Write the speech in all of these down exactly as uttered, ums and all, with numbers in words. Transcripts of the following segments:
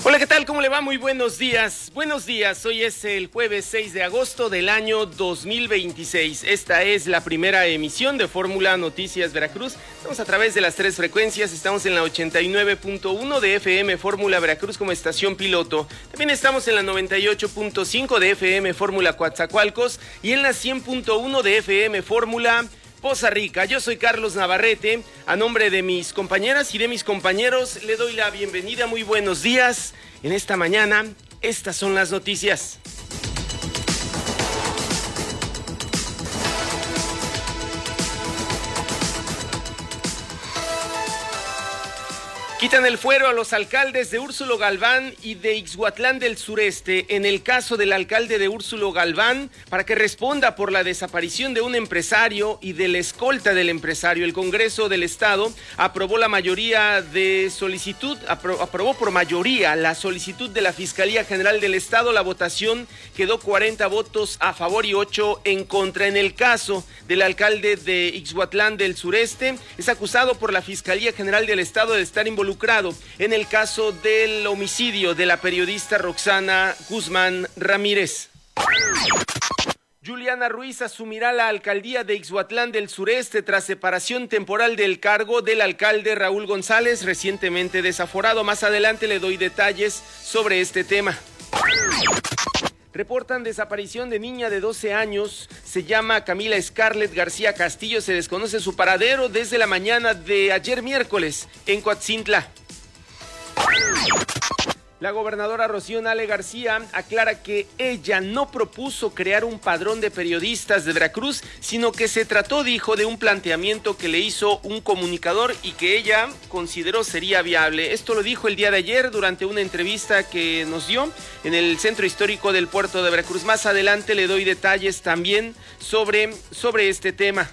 Hola, ¿qué tal? ¿Cómo le va? Muy buenos días. Buenos días. Hoy es el jueves seis de agosto del año dos mil veintiséis. Esta es la primera emisión de Fórmula Noticias Veracruz. Estamos a través de las tres frecuencias. Estamos en la ochenta y nueve punto uno de F M Fórmula Veracruz como estación piloto. También estamos en la noventa y ocho punto cinco de F M Fórmula Coatzacoalcos y en la cien punto uno de F M Fórmula Poza Rica. Yo soy Carlos Navarrete. A nombre de mis compañeras y de mis compañeros le doy la bienvenida. Muy buenos días. En esta mañana, estas son las noticias. Quitan el fuero a los alcaldes de Úrsulo Galván y de Ixhuatlán del Sureste en el caso del alcalde de Úrsulo Galván para que responda por la desaparición de un empresario y de la escolta del empresario. El Congreso del Estado aprobó la mayoría de solicitud, apro- aprobó por mayoría la solicitud de la Fiscalía General del Estado. La votación quedó cuarenta votos a favor y ocho en contra. En el caso del alcalde de Ixhuatlán del Sureste, es acusado por la Fiscalía General del Estado de estar involucrado en el caso del homicidio de la periodista Roxana Guzmán Ramírez. Juliana Ruiz asumirá la alcaldía de Ixhuatlán del Sureste tras separación temporal del cargo del alcalde Raúl González, recientemente desaforado. Más adelante le doy detalles sobre este tema. Reportan desaparición de niña de doce años, se llama Camila Scarlett García Castillo, se desconoce su paradero desde la mañana de ayer miércoles en Coatzintla. La gobernadora Rocío Nale García aclara que ella no propuso crear un padrón de periodistas de Veracruz, sino que se trató, dijo, de un planteamiento que le hizo un comunicador y que ella consideró sería viable. Esto lo dijo el día de ayer durante una entrevista que nos dio en el Centro Histórico del Puerto de Veracruz. Más adelante le doy detalles también sobre, sobre este tema.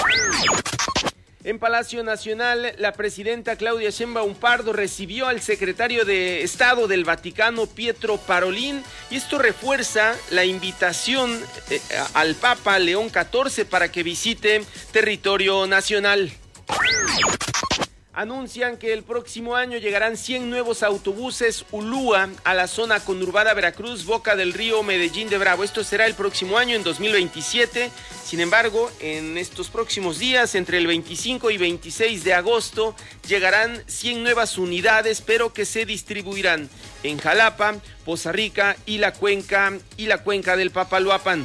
En Palacio Nacional, la presidenta Claudia Sheinbaum Pardo recibió al secretario de Estado del Vaticano, Pietro Parolin, y esto refuerza la invitación eh, al Papa León catorce para que visite territorio nacional. Anuncian que el próximo año llegarán cien nuevos autobuses Ulúa a la zona conurbada Veracruz, Boca del Río, Medellín de Bravo. Esto será el próximo año, en dos mil veintisiete. Sin embargo, en estos próximos días, entre el veinticinco y veintiséis de agosto, llegarán cien nuevas unidades, pero que se distribuirán en Jalapa, Poza Rica y la cuenca, y la cuenca del Papaloapan.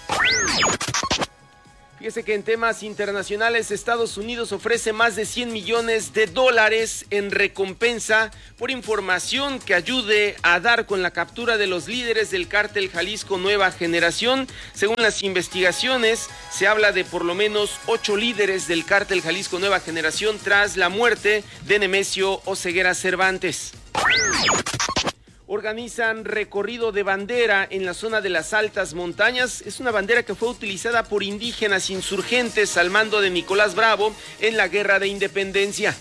Fíjese que en temas internacionales, Estados Unidos ofrece más de cien millones de dólares en recompensa por información que ayude a dar con la captura de los líderes del cártel Jalisco Nueva Generación. Según las investigaciones, se habla de por lo menos ocho líderes del cártel Jalisco Nueva Generación tras la muerte de Nemesio Oseguera Cervantes. Organizan recorrido de bandera en la zona de las altas montañas. Es una bandera que fue utilizada por indígenas insurgentes al mando de Nicolás Bravo en la Guerra de Independencia.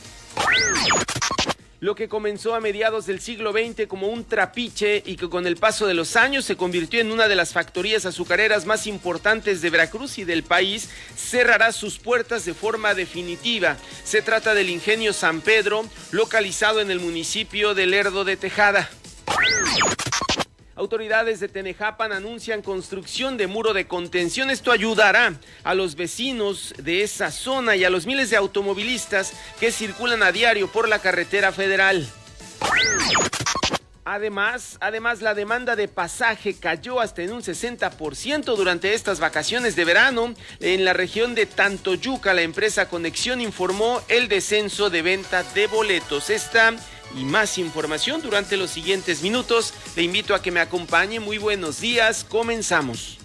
Lo que comenzó a mediados del siglo veinte como un trapiche y que con el paso de los años se convirtió en una de las factorías azucareras más importantes de Veracruz y del país, cerrará sus puertas de forma definitiva. Se trata del Ingenio San Pedro, localizado en el municipio de Lerdo de Tejada. Autoridades de Tenejapan anuncian construcción de muro de contención. Esto ayudará a los vecinos de esa zona y a los miles de automovilistas que circulan a diario por la carretera federal. Además, además la demanda de pasaje cayó hasta en un sesenta por ciento durante estas vacaciones de verano. En la región de Tantoyuca, la empresa Conexión informó el descenso de venta de boletos. Esta y más información durante los siguientes minutos. Le invito a que me acompañe. Muy buenos días, comenzamos.